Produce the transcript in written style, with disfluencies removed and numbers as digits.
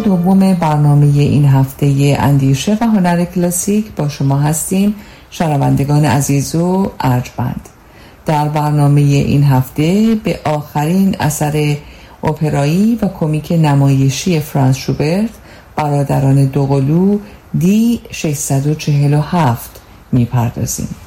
دوم برنامه این هفته اندیشه و هنر کلاسیک با شما هستیم، شنوندگان عزیز و ارجمند. در برنامه این هفته به آخرین اثر اپرایی و کمیک نمایشی فرانس شوبرت، برادران دوقلو دی 647 میپردازیم.